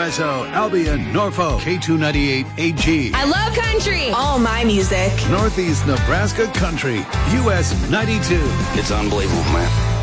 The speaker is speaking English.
USO, Albion, Norfolk, K298 AG. I love country. All my music. Northeast Nebraska Country, US 92. It's unbelievable, man.